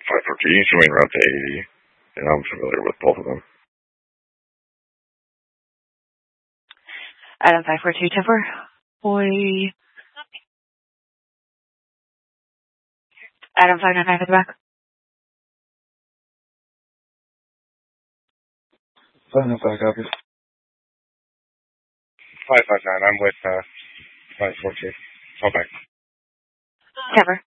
514, showing route to 80. And I'm familiar with both of them. Adam 542 Timber. Boy. Adam 599 at the back. 595 copies. 559, I'm with 542. Okay. Timber.